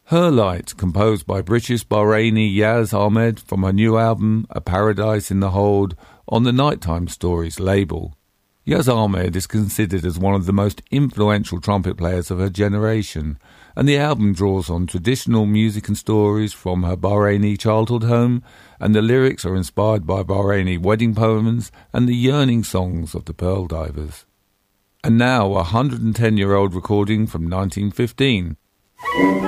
Her Light, composed by British Bahraini Yaz Ahmed from her new album A Paradise in the Hold on the Nighttime Stories label. Yaz Ahmed is considered as one of the most influential trumpet players of her generation, and the album draws on traditional music and stories from her Bahraini childhood home, and the lyrics are inspired by Bahraini wedding poems and the yearning songs of the Pearl Divers. And now a 110-year-old recording from 1915.